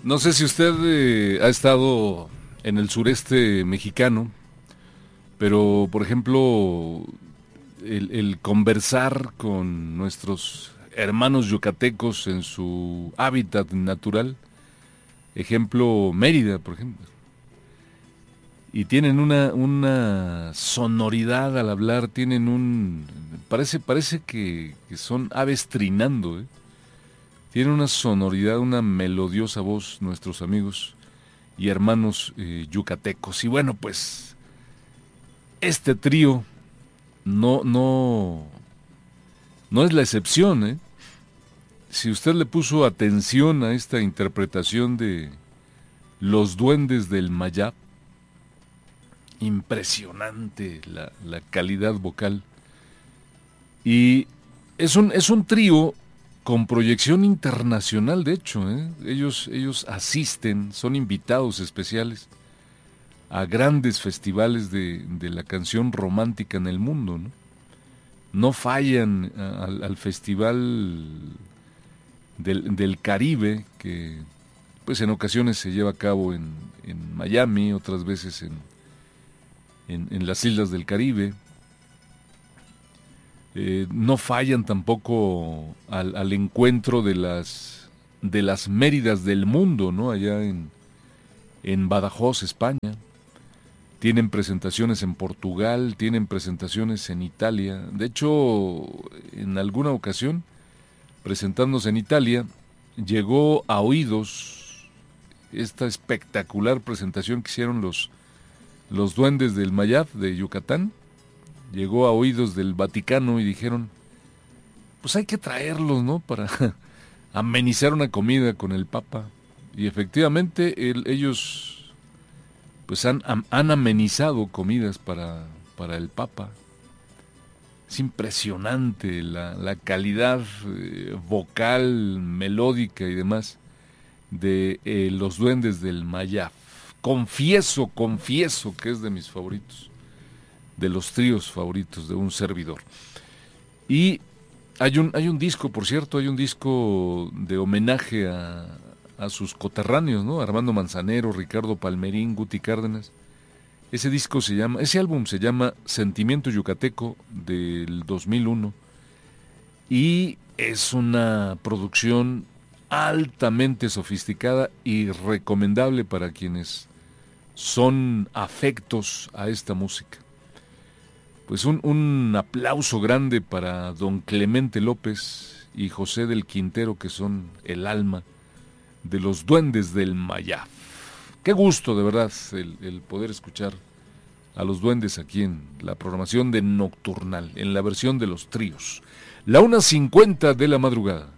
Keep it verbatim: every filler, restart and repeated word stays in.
No sé si usted eh, ha estado en el sureste mexicano, pero por ejemplo, el, el conversar con nuestros hermanos yucatecos en su hábitat natural, ejemplo Mérida, por ejemplo, y tienen una, una sonoridad al hablar, tienen un... Parece, parece que, que son aves trinando, ¿eh? Tienen una sonoridad, una melodiosa voz nuestros amigos y hermanos eh, yucatecos. Y bueno, pues este trío no, no, no es la excepción, ¿eh? Si usted le puso atención a esta interpretación de Los Duendes del Mayab, impresionante la, la calidad vocal. Y es un, es un trío con proyección internacional, de hecho, ¿eh? ellos, ellos asisten, son invitados especiales a grandes festivales de, de la canción romántica en el mundo, ¿no? No fallan a, al, al festival del, del Caribe, que pues en ocasiones se lleva a cabo en, en Miami, otras veces en, en, en las islas del Caribe. Eh, no fallan tampoco al, al encuentro de las de las Méridas del mundo, ¿no? Allá en, en Badajoz, España. Tienen presentaciones en Portugal, tienen presentaciones en Italia. De hecho, en alguna ocasión, presentándose en Italia, llegó a oídos esta espectacular presentación que hicieron los, los Duendes del Mayab de Yucatán. Llegó a oídos del Vaticano y dijeron, pues hay que traerlos, ¿no? Para amenizar una comida con el Papa. Y efectivamente el, ellos pues han, han amenizado comidas para, para el Papa. Es impresionante la, la calidad eh, vocal, melódica y demás de eh, los Duendes del Mayab. Confieso, confieso que es de mis favoritos, de los tríos favoritos de un servidor. Y hay un, hay un disco, por cierto, hay un disco de homenaje a, a sus coterráneos, ¿no? Armando Manzanero, Ricardo Palmerín, Guti Cárdenas. Ese disco se llama, ese álbum se llama Sentimiento Yucateco del dos mil uno y es una producción altamente sofisticada y recomendable para quienes son afectos a esta música. Pues un, un aplauso grande para don Clemente López y José del Quintero, que son el alma de los Duendes del Mayab. Qué gusto, de verdad, el, el poder escuchar a los Duendes aquí en la programación de Nocturnal, en la versión de los tríos. La una cincuenta de la madrugada.